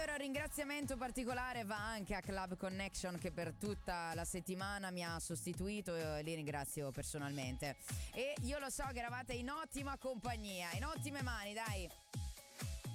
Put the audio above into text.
allora un ringraziamento particolare va anche a Club Connection, che per tutta la settimana mi ha sostituito e li ringrazio personalmente. E io lo so che eravate in ottima compagnia, in ottime mani, dai.